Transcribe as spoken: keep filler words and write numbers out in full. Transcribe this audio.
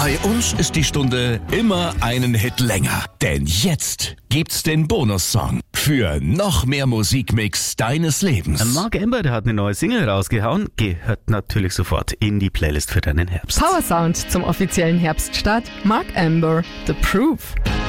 Bei uns ist die Stunde immer einen Hit länger. Denn jetzt gibt's den Bonussong für noch mehr Musikmix deines Lebens. Mark Amber, der hat eine neue Single rausgehauen, gehört natürlich sofort in die Playlist für deinen Herbst. Power Sound zum offiziellen Herbststart. Mark Amber, The Proof.